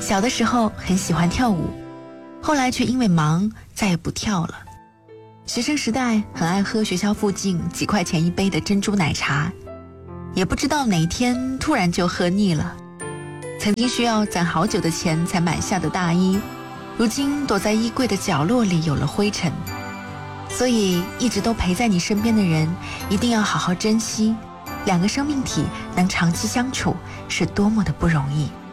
小的时候很喜欢跳舞，后来却因为忙再也不跳了。学生时代很爱喝学校附近几块钱一杯的珍珠奶茶，也不知道哪一天突然就喝腻了。曾经需要攒好久的钱才买下的大衣，如今躲在衣柜的角落里有了灰尘。所以一直都陪在你身边的人一定要好好珍惜，两个生命体能长期相处是多么的不容易。